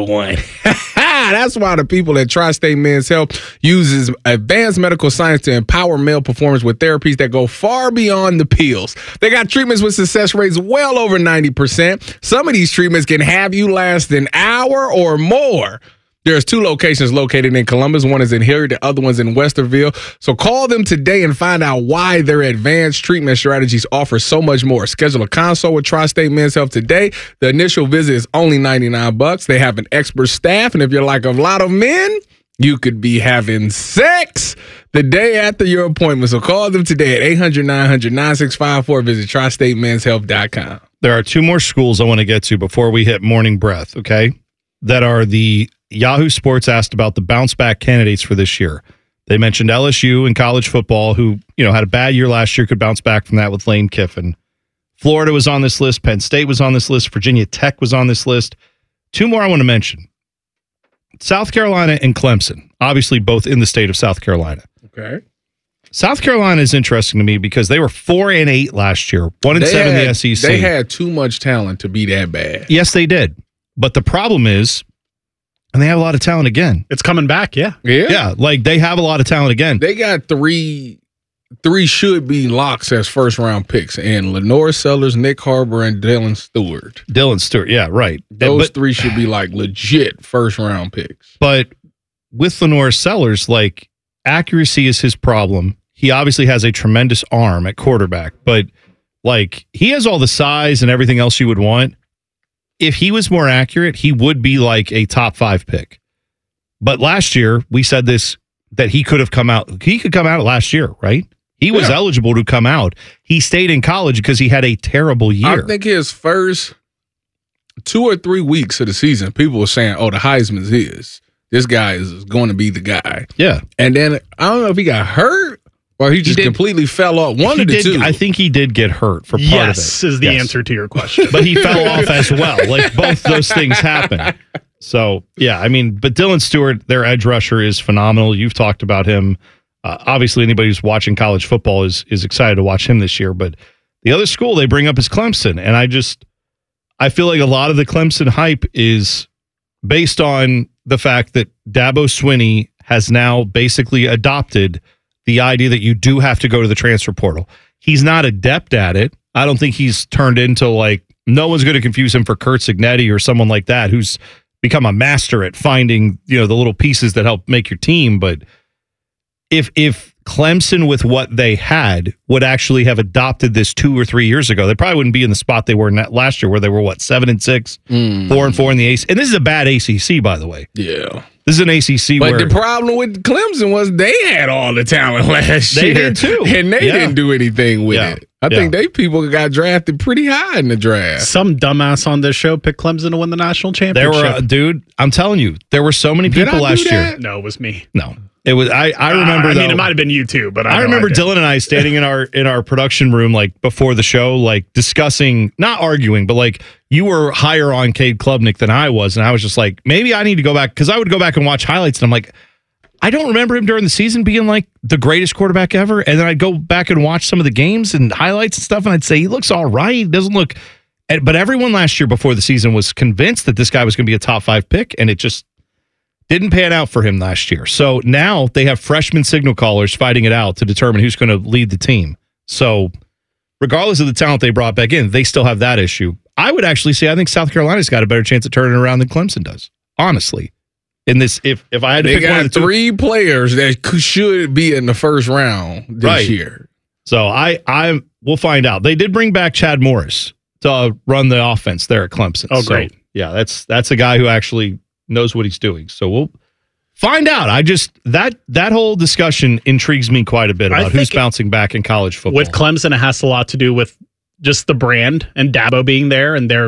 one. That's why the people at Tri-State Men's Health uses advanced medical science to empower male performers with therapies that go far beyond the pills. They got treatments with success rates well over 90%. Some of these treatments can have you last an hour or more. There's 2 locations located in Columbus. One is in Hilliard, the other one's in Westerville. So call them today and find out why their advanced treatment strategies offer so much more. Schedule a consult with Tri-State Men's Health today. The initial visit is only $99. They have an expert staff, and if you're like a lot of men, you could be having sex the day after your appointment. So call them today at 800-900-9654. Visit TriStateMen'sHealth.com. There are 2 more schools I want to get to before we hit morning breath, okay? That are the Yahoo Sports asked about the bounce back candidates for this year. They mentioned LSU in college football, who, had a bad year last year, could bounce back from that with Lane Kiffin. Florida was on this list. Penn State was on this list. Virginia Tech was on this list. 2 more I want to mention. South Carolina and Clemson, obviously both in the state of South Carolina. Okay. South Carolina is interesting to me because they were 4-8 last year, 1-7 in the SEC. They had too much talent to be that bad. Yes, they did. But the problem is, and they have a lot of talent again. It's coming back, yeah. Yeah, like they have a lot of talent again. They got three should be locks as first-round picks, and Lenore Sellers, Nick Harbor, and Dylan Stewart. Dylan Stewart, yeah, right. Those 3 should be like legit first-round picks. But with Lenore Sellers, like accuracy is his problem. He obviously has a tremendous arm at quarterback, but like he has all the size and everything else you would want. If he was more accurate, he would be like a top 5 pick. But last year, we said this, that he could have come out. He could come out last year, right? He was eligible to come out. He stayed in college because he had a terrible year. I think his first 2 or 3 weeks of the season, people were saying, the Heisman's his. This guy is going to be the guy. Yeah. And then, I don't know if he got hurt or he just completely fell off. One of the 2. I think he did get hurt for part of it. Yes, is the answer to your question. But he fell off as well. Like, both those things happen. So, yeah, I mean, but Dylan Stewart, their edge rusher, is phenomenal. You've talked about him. Obviously, anybody who's watching college football is excited to watch him this year. But the other school they bring up is Clemson. And I feel like a lot of the Clemson hype is based on the fact that Dabo Swinney has now basically adopted the idea that you do have to go to the transfer portal. He's not adept at it. I don't think he's turned into no one's going to confuse him for Kurt Signetti or someone like that who's become a master at finding, the little pieces that help make your team. But if Clemson, with what they had, would actually have adopted this 2 or 3 years ago, they probably wouldn't be in the spot they were in last year, where they were 7-6, 4-4 in the ACC. And this is a bad ACC, by the way. Yeah. This is an ACC but the problem with Clemson was they had all the talent last year. They did too. And they didn't do anything with it. I think people got drafted pretty high in the draft. Some dumbass on this show picked Clemson to win the national championship. Dude, I'm telling you, there were so many people last year. No, it was me. No. It was I remember. I mean, it might have been you too, but I remember Dylan and I standing in our production room before the show, discussing, not arguing, but you were higher on Cade Klubnik than I was, and I was just like, maybe I need to go back, because I would go back and watch highlights, and I'm like, I don't remember him during the season being the greatest quarterback ever, and then I'd go back and watch some of the games and highlights and stuff, and I'd say he looks all right, he doesn't look, but everyone last year before the season was convinced that this guy was going to be a top 5 pick, and it just didn't pan out for him last year. So now they have freshman signal callers fighting it out to determine who's going to lead the team. So regardless of the talent they brought back in, they still have that issue. I would actually say I think South Carolina's got a better chance of turning it around than Clemson does, honestly. In this, if I had to pick one of the 2, 3 players that should be in the first round this year. So we'll find out. They did bring back Chad Morris to run the offense there at Clemson. Oh, great. Yeah, that's a guy who actually knows what he's doing. So we'll find out. That whole discussion intrigues me quite a bit about who's bouncing back in college football. With Clemson, it has a lot to do with just the brand and Dabo being there, and they're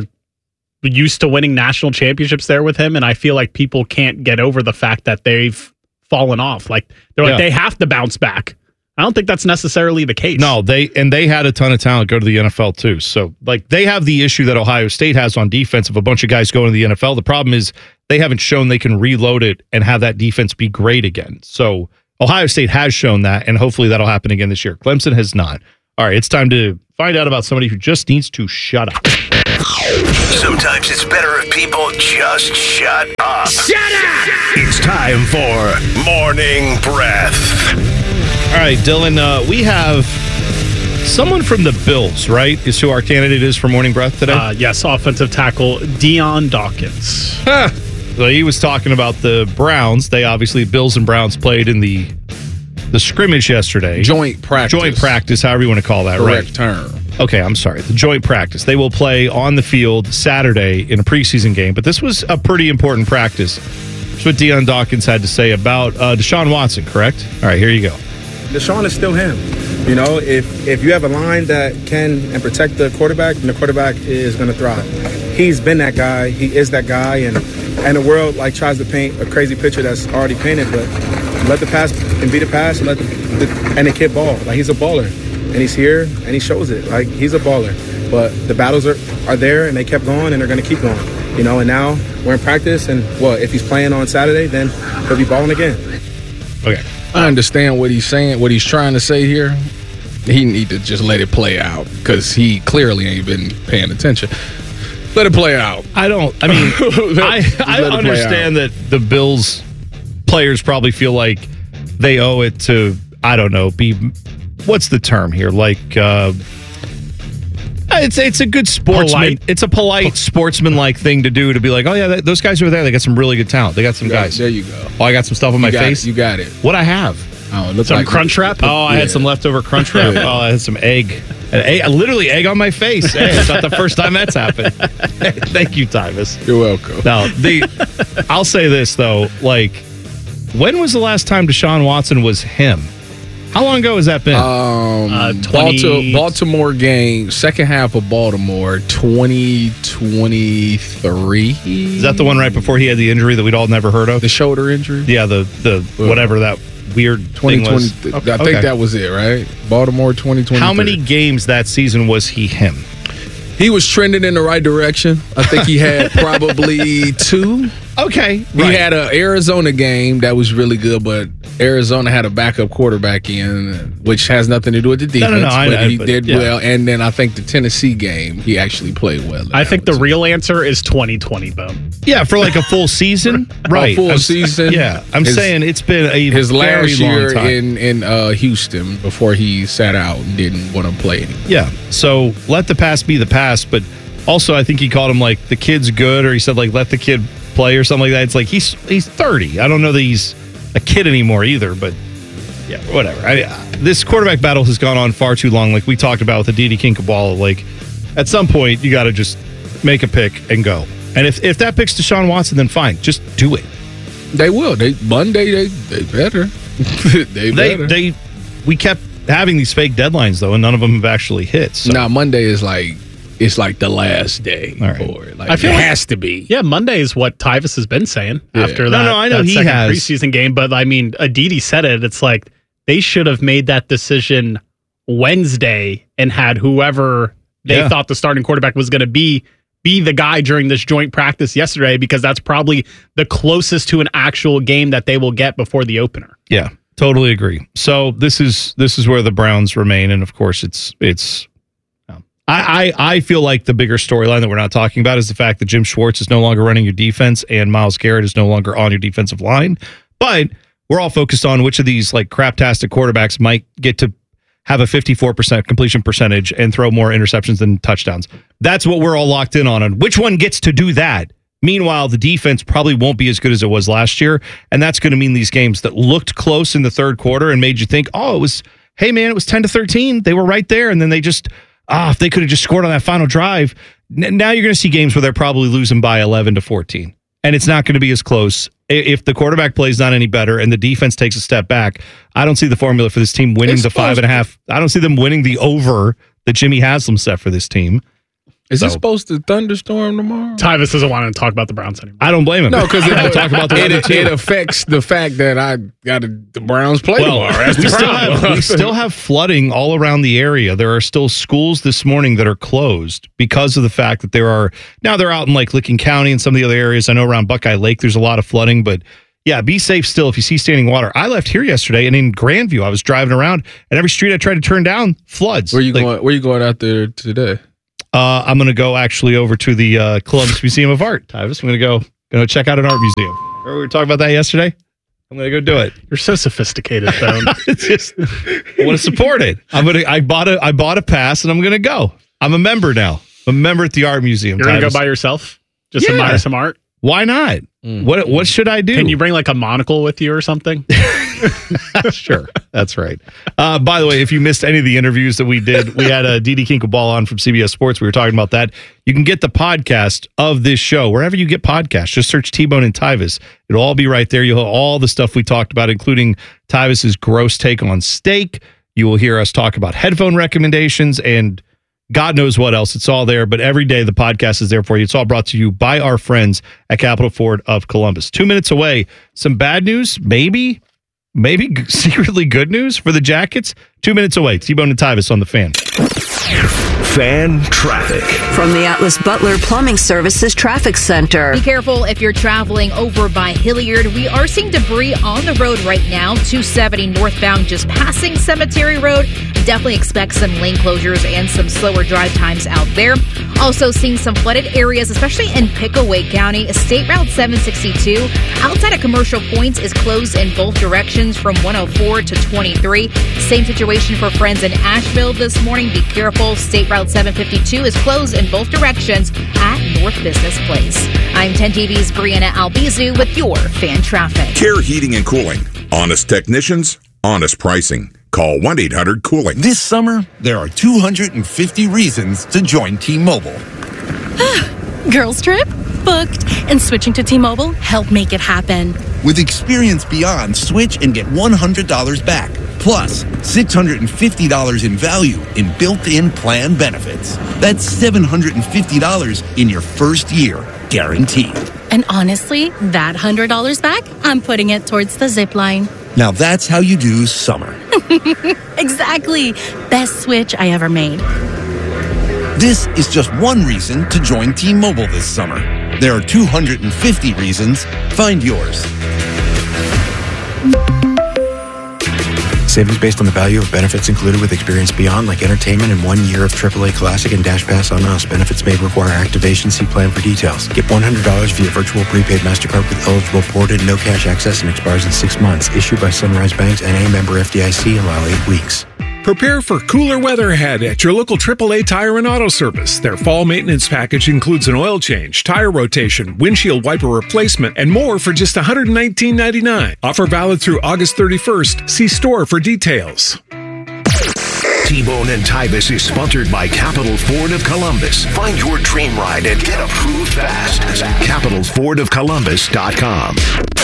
used to winning national championships there with him. And I feel like people can't get over the fact that they've fallen off. They have to bounce back. I don't think that's necessarily the case. No, they had a ton of talent go to the NFL too. So they have the issue that Ohio State has on defense of a bunch of guys going to the NFL. The problem is they haven't shown they can reload it and have that defense be great again. So Ohio State has shown that, and hopefully that'll happen again this year. Clemson has not. All right, it's time to find out about somebody who just needs to shut up. Sometimes it's better if people just shut up. Shut up! It's time for Morning Breath. All right, Dylan, we have someone from the Bills, right? Is who our candidate is for Morning Breath today? Yes, offensive tackle Dion Dawkins. So he was talking about the Browns. They obviously, Bills and Browns played in the scrimmage yesterday. Joint practice, however you want to call that, correct right? term. Okay, I'm sorry. The joint practice. They will play on the field Saturday in a preseason game, but this was a pretty important practice. That's what Dion Dawkins had to say about Deshaun Watson, correct? All right, here you go. Deshaun is still him. You know, if you have a line that can and protect the quarterback, then the quarterback is going to thrive. He's been that guy. He is that guy. And the world tries to paint a crazy picture that's already painted. But let the pass and be the pass, and the kid ball. He's a baller, and he's here and he shows it. He's a baller. But the battles are there, and they kept going, and they're going to keep going. You know, and now we're in practice, and if he's playing on Saturday, then he'll be balling again. Okay. I understand what he's saying, what he's trying to say here. He need to just let it play out because he clearly ain't been paying attention. Let it play out. I understand that the Bills players probably feel like they owe it to, I don't know, what's the term here? It's a good sportsman. It's a polite sportsman-like thing to do, to be like, oh yeah, those guys over there, they got some really good talent. They got some guys. There you go. Oh, I got some stuff on my face. You got it. What I have? Oh, it looks Some like crunch wrap? Oh, I had some leftover crunch wrap. Oh, I had some egg. Literally egg on my face. Hey, it's not the first time that's happened. Thank you, Tyvis. You're welcome. Now, I'll say this, though. When was the last time Deshaun Watson was him? How long ago has that been? Baltimore game, second half of Baltimore, 2023. Is that the one right before he had the injury that we'd all never heard of? The shoulder injury? Yeah, the whatever that weird 2020. thing was. I think that was it, right? Baltimore 2023. How many games that season was he him? He was trending in the right direction. I think he had probably 2. Okay. He had an Arizona game that was really good, but Arizona had a backup quarterback in, which has nothing to do with the defense. But he did well. And then I think the Tennessee game, he actually played well. I think the real answer is 2020, though. Yeah, for a full season, right? A full season. Yeah, I'm saying it's been his last year in Houston before he sat out and didn't want to play anymore. Yeah, so let the past be the past, but also I think he called him the kid's good, or he said let the kid play or something like that. It's he's 30. I don't know that he's a kid anymore either, but yeah, whatever. This quarterback battle has gone on far too long. Like we talked about with Aditi Kinkhabwala, at some point you got to just make a pick and go. And if that picks Deshaun Watson, then fine, just do it. They will. Monday they better. they better. We kept having these fake deadlines though, and none of them have actually hit. So. Now Monday is it's the last day for it. I feel it has to be. Yeah, Monday is what Tyvis has been saying after that. No, I know that he second has preseason game, but Aditi said it. It's they should have made that decision Wednesday and had whoever they thought the starting quarterback was going to be the guy during this joint practice yesterday, because that's probably the closest to an actual game that they will get before the opener. Yeah, totally agree. So this is where the Browns remain, and of course it's. I feel like the bigger storyline that we're not talking about is the fact that Jim Schwartz is no longer running your defense and Myles Garrett is no longer on your defensive line. But we're all focused on which of these craptastic quarterbacks might get to have a 54% completion percentage and throw more interceptions than touchdowns. That's what we're all locked in on. Which one gets to do that? Meanwhile, the defense probably won't be as good as it was last year. And that's going to mean these games that looked close in the third quarter and made you think, it was 10-13. They were right there. And then they just, if they could have just scored on that final drive. Now you're going to see games where they're probably losing by 11-14. And it's not going to be as close. If the quarterback plays not any better and the defense takes a step back, I don't see the formula for this team winning the 5.5. I don't see them winning the over that Jimmy Haslam set for this team. Is it supposed to thunderstorm tomorrow? Tyvis doesn't want to talk about the Browns anymore. I don't blame him. No, because talk about the it affects the fact that I got the Browns play tomorrow. We still have flooding all around the area. There are still schools this morning that are closed because of the fact that they're out in Licking County and some of the other areas. I know around Buckeye Lake there's a lot of flooding, but yeah, be safe still if you see standing water. I left here yesterday, and in Grandview, I was driving around, and every street I tried to turn down, floods. Where you going out there today? I'm going to go actually over to the Columbus Museum of Art, Tyvis. I'm going to go check out an art museum. Remember we were talking about that yesterday? I'm going to go do it. You're so sophisticated, though. It's just, I want to support it. I bought a pass, and I'm going to go. I'm a member now. I'm a member at the art museum. You're going to go by yourself? Just admire some art? Why not? What should I do? Can you bring like a monocle with you or something? Sure. That's right. By the way, if you missed any of the interviews that we did, we had Didi Kinkaball on from CBS Sports. We were talking about that. You can get the podcast of this show wherever you get podcasts. Just search T-Bone and Tyvis. It'll all be right there. You'll have all the stuff we talked about, including Tyvis's gross take on steak. You will hear us talk about headphone recommendations and God knows what else. It's all there, but every day the podcast is there for you. It's all brought to you by our friends at Capital Ford of Columbus. 2 minutes away. Some bad news, maybe secretly good news for the Jackets. 2 minutes away. T-Bone and Tyvis on the Fan. Fan traffic. From the Atlas Butler Plumbing Services Traffic Center. Be careful if you're traveling over by Hilliard. We are seeing debris on the road right now. 270 northbound, just passing Cemetery Road. Definitely expect some lane closures and some slower drive times out there. Also seeing some flooded areas, especially in Pickaway County. State Route 762 outside of Commercial Points is closed in both directions from 104 to 23. Same situation for friends in Asheville this morning. Be careful. State Route 752 is closed in both directions at North Business Place. I'm 10 TV's Brianna Albizu with your Fan Traffic. Care Heating and Cooling. Honest technicians, honest pricing. Call 1-800-COOLING. This summer, there are 250 reasons to join T-Mobile. Girls trip? Booked. And switching to T-Mobile helped make it happen. With Experience Beyond, switch and get $100 back. Plus, $650 in value in built-in plan benefits. That's $750 in your first year, guaranteed. And honestly, that $100 back, I'm putting it towards the zip line. Now that's how you do summer. Exactly. Best switch I ever made. This is just one reason to join T-Mobile this summer. There are 250 reasons. Find yours. Savings based on the value of benefits included with Experience Beyond, like entertainment and 1 year of AAA Classic and Dash Pass on us. Benefits may require activation. See plan for details. Get $100 via virtual prepaid MasterCard with eligible ported, no cash access, and expires in 6 months. Issued by Sunrise Banks, N.A. member FDIC, allow 8 weeks. Prepare for cooler weather ahead at your local AAA Tire and Auto Service. Their fall maintenance package includes an oil change, tire rotation, windshield wiper replacement, and more for just $119.99. Offer valid through August 31st. See store for details. T-Bone and Tyvis is sponsored by Capital Ford of Columbus. Find your dream ride and get approved fast at CapitalFordOfColumbus.com.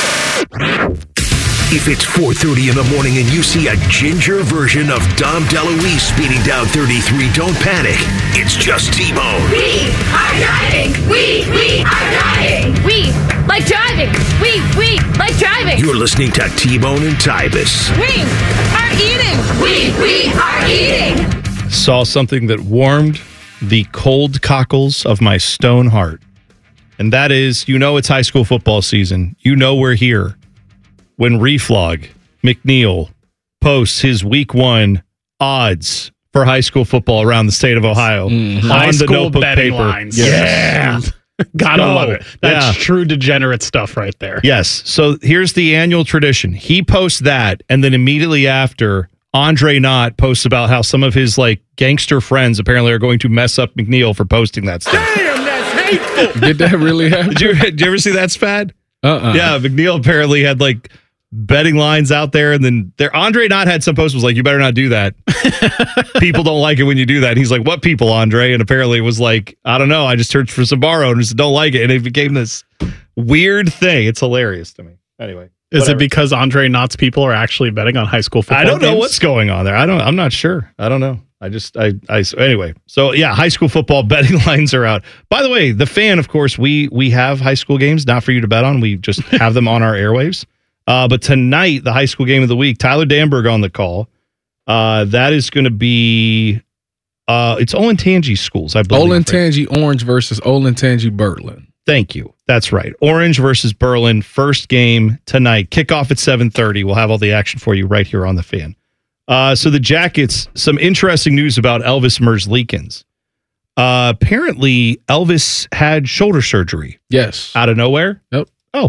If it's 4:30 in the morning and you see a ginger version of Dom DeLuise speeding down 33, don't panic. It's just T-Bone. We are driving. We are driving. We like driving. We like driving. You're listening to T-Bone and Tyvis. We are eating. We are eating. Saw something that warmed the cold cockles of my stone heart. And that is, it's high school football season. We're here. When Reflog McNeil posts his week 1 odds for high school football around the state of Ohio on high the school notebook betting paper. lines. Yeah. Gotta love it. That's true degenerate stuff right there. Yes. So here's the annual tradition. He posts that, and then immediately after, Andre Knott posts about how some of his gangster friends apparently are going to mess up McNeil for posting that stuff. Damn, that's hateful. Did that really happen? Did you ever see that, Spad? Yeah, McNeil apparently had betting lines out there, and then Andre Knott had some post was like, you better not do that. People don't like it when you do that. And he's like, what people, Andre? And apparently it was like, I don't know, I just searched for some bar owners that don't like it, and it became this weird thing. It's hilarious to me. Anyway, is it because Andre Knott's people are actually betting on high school football? I don't know games? what's going on there. I'm not sure. I don't know. Anyway. So yeah, high school football betting lines are out. By the way, the Fan, of course, we have high school games, not for you to bet on. We just have them on our airwaves. But tonight, the high school game of the week, Tyler Danberg on the call. That is going to be, it's Olentangy schools, I believe. Olentangy Orange versus Olentangy Berlin. Thank you. That's right. Orange versus Berlin, first game tonight. Kickoff at 7:30. We'll have all the action for you right here on the Fan. So the Jackets, some interesting news about Elvis Merzlikins. Apparently, Elvis had shoulder surgery. Yes. Out of nowhere? Yep. Oh.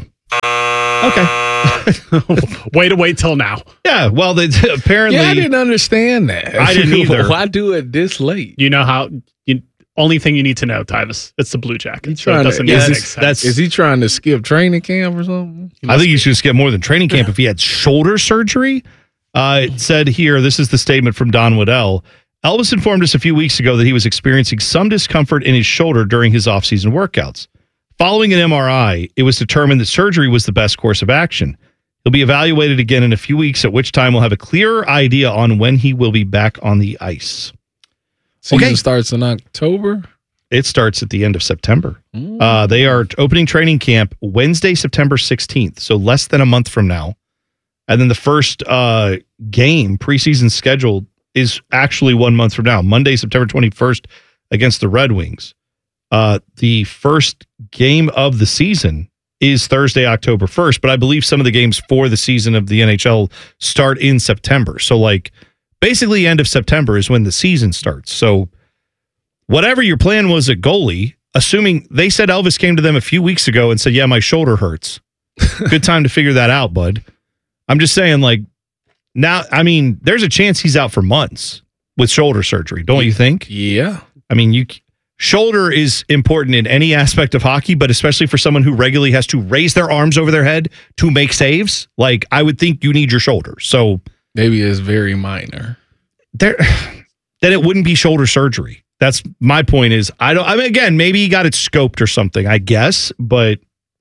Okay. Way to wait till now. Yeah, well, apparently... Yeah, I didn't understand that. I didn't either. Why do it this late? You know how... Only thing you need to know, Tyvis, it's the Blue Jackets. So it doesn't is make sense. Is he trying to skip training camp or something? I think he should skip more than training camp if he had shoulder surgery. It said here, this is the statement from Don Waddell. Elvis informed us a few weeks ago that he was experiencing some discomfort in his shoulder during his offseason workouts. Following an MRI, it was determined that surgery was the best course of action. He'll be evaluated again in a few weeks, at which time we'll have a clearer idea on when he will be back on the ice. Season starts in October? It starts at the end of September. They are opening training camp Wednesday, September 16th, so less than a month from now. And then the first game, preseason scheduled, is actually 1 month from now, Monday, September 21st, against the Red Wings. The first game of the season is Thursday, October 1st, but I believe some of the games for the season of the NHL start in September. So, basically, end of September is when the season starts. So whatever your plan was at goalie, assuming they said Elvis came to them a few weeks ago and said, yeah, my shoulder hurts. Good time to figure that out, bud. I'm just saying, now, there's a chance he's out for months with shoulder surgery, don't you think? Yeah. Shoulder is important in any aspect of hockey, but especially for someone who regularly has to raise their arms over their head to make saves. I would think you need your shoulder. So maybe it's very minor. Then it wouldn't be shoulder surgery. That's my point. Is again, maybe he got it scoped or something, I guess, but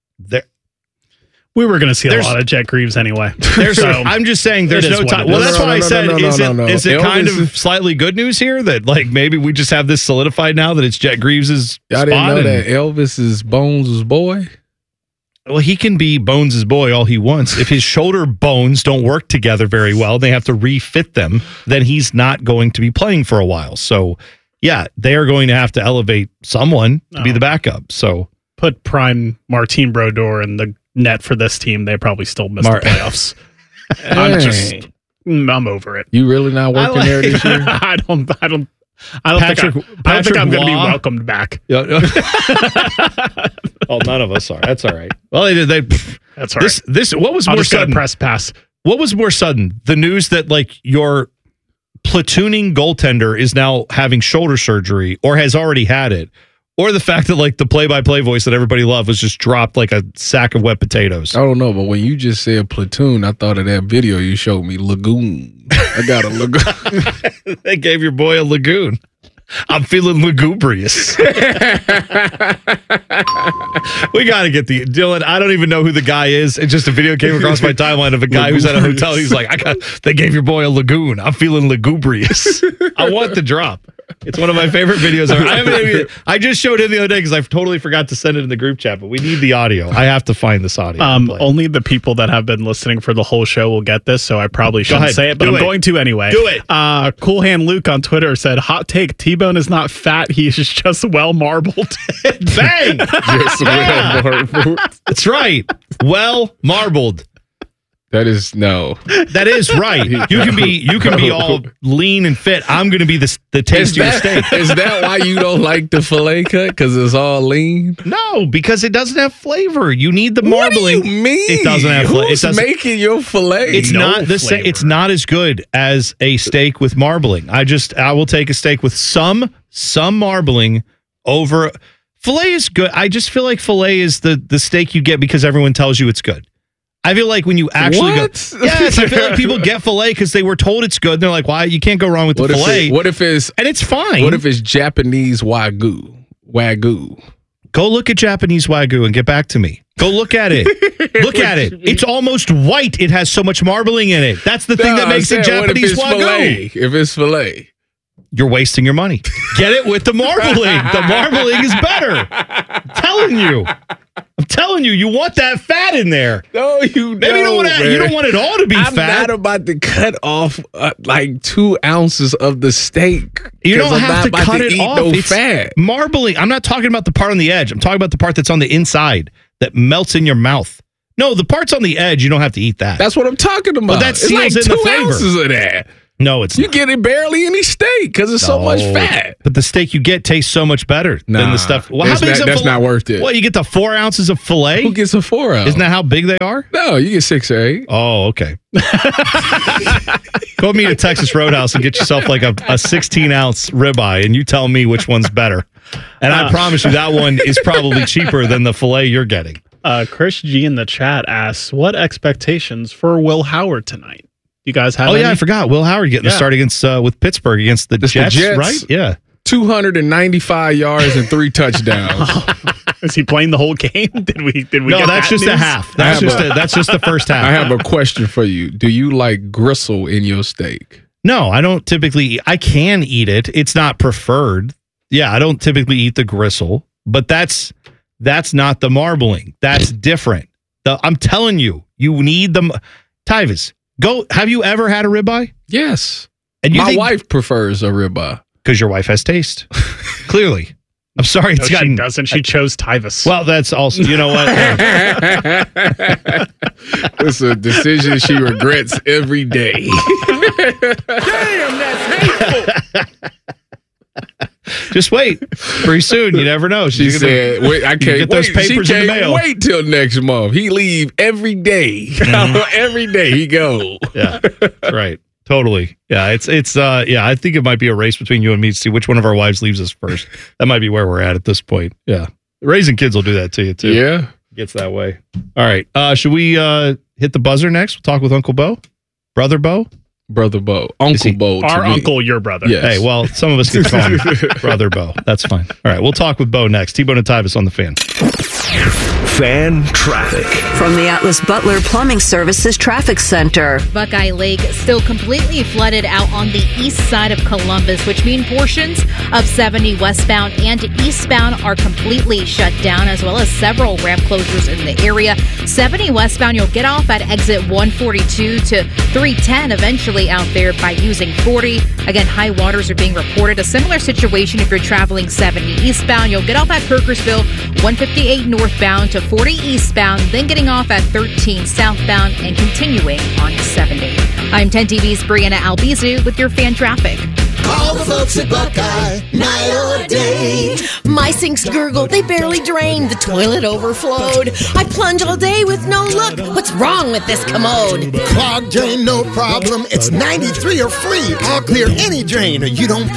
we were going to see a lot of Jet Greaves anyway. I'm just saying there's no time. Well, that's why I said, is it kind of slightly good news here that maybe we just have this solidified now that it's Jet Greaves' spot? I didn't know that Elvis is Bones' boy. Well, he can be Bones' boy all he wants. If his shoulder bones don't work together very well, they have to refit them, then he's not going to be playing for a while. So, yeah, they are going to have to elevate someone to be the backup. So put prime Martin Brodeur in the net for this team. They probably still miss the playoffs. I'm over it. You really not working there this year? I don't think I'm going to be welcomed back. Well, none of us are. That's all right. Well, that's all right. What was more sudden? Press pass. What was more sudden? The news that your platooning goaltender is now having shoulder surgery or has already had it, or the fact that the play-by-play voice that everybody loved was just dropped like a sack of wet potatoes. I don't know, but when you just said platoon, I thought of that video you showed me, Lagoon. I got a lagoon. They gave your boy a lagoon. I'm feeling lugubrious. We got to get Dylan. I don't even know who the guy is. It's just a video came across my timeline of a guy who's at a hotel. He's like, they gave your boy a lagoon. I'm feeling lugubrious. I want the drop. It's one of my favorite videos ever. I just showed him the other day because I totally forgot to send it in the group chat, but we need the audio. I have to find this audio. Only the people that have been listening for the whole show will get this, so I probably shouldn't say it, but I'm going to anyway. Do it. Cool Hand Luke on Twitter said, hot take, T-Bone is not fat, he is just well marbled. Bang! Well marbled. That's right. Well marbled. That is right. You can be all lean and fit. I'm going to be the tastier steak. Is that why you don't like the filet cut? Because it's all lean? No, because it doesn't have flavor. You need the marbling. What do you mean? It doesn't have flavor. Who's making your filet? It's not the same. It's not as good as a steak with marbling. I will take a steak with some marbling over. Filet is good. I just feel like filet is the steak you get because everyone tells you it's good. I feel like when you actually go, yes, I feel like people get filet because they were told it's good. And they're like, why? You can't go wrong with the filet. What if it's, and it's fine. What if it's Japanese Wagyu? Go look at Japanese Wagyu and get back to me. Go look at it. Look at it. It's almost white. It has so much marbling in it. That's the thing that makes it Japanese Wagyu. Filet? If it's filet. You're wasting your money. Get it with the marbling. The marbling is better. I'm telling you, you want that fat in there. No, you Maybe you don't want it all to be I'm fat. I'm not about to cut off 2 ounces of the steak. You don't have to cut it off. No fat. Marbling. I'm not talking about the part on the edge. I'm talking about the part that's on the inside that melts in your mouth. No, the parts on the edge, you don't have to eat that. That's what I'm talking about. But that seals in the flavor. 2 ounces of that. No, it's You get it barely any steak because it's so much fat. But the steak you get tastes so much better than the stuff. Well, how big is a that's fillet? not worth it. Well, you get the 4 ounces of filet? Who gets a 4 ounce? Isn't that how big they are? No, you get 6 or 8. Oh, okay. Go meet at Texas Roadhouse and get yourself like a 16-ounce ribeye, and you tell me which one's better. And I promise you that one is probably cheaper than the filet you're getting. Chris G in the chat asks, what expectations for Will Howard tonight? You guys have I forgot. Will Howard getting the start against with Pittsburgh against the Jets, right? Yeah. 295 yards and 3 touchdowns. Is he playing the whole game? Did we No, get that's that just news? a half. That's just the first half. I have a question for you. Do you like gristle in your steak? No, I don't typically. I can eat it. It's not preferred. Yeah, I don't typically eat the gristle, but that's not the marbling. That's different. I'm telling you, you need them. Tyvis, go. Have you ever had a ribeye? Yes. And my wife prefers a ribeye. Because your wife has taste. Clearly. I'm sorry. No, she doesn't. She chose Tyvis. Well, that's also, you know what? It's a decision she regrets every day. Damn, that's hateful. Just wait. Pretty soon, you never know. She said, "Wait, I can't get those wait. papers She in the can't mail. wait till next month. He leave every day. Every day he go. Yeah, that's right. Totally. Yeah, it's I think it might be a race between you and me to see which one of our wives leaves us first. That might be where we're at this point. Yeah. Raising kids will do that to you too. Yeah. Gets that way. All right. Should we hit the buzzer next? We'll talk with Uncle Bo? Brother Bo? Brother Bo. Uncle Bo. to Our me. uncle, your brother. Yes. Hey, well, some of us can call him Brother Bo. That's fine. All right. We'll talk with Bo next. T-Bone and Tyvis on the Fan. Fan traffic. From the Atlas Butler Plumbing Services Traffic Center. Buckeye Lake still completely flooded out on the east side of Columbus, which mean portions of 70 westbound and eastbound are completely shut down, as well as several ramp closures in the area. 70 westbound, you'll get off at exit 142 to 310 eventually out there by using 40. Again, high waters are being reported. A similar situation if you're traveling 70 eastbound. You'll get off at Kirkersville, 158 northbound to 40 eastbound, then getting off at 13 southbound and continuing on 70. I'm 10 TV's Brianna Albizu with your fan traffic. All the folks at Buckeye, night or day. My sinks gurgled, they barely drained. The toilet overflowed. I plunge all day with no luck. What's wrong with this commode? Clogged drain, no problem. It's 93 or free. I'll clear any drain, or you don't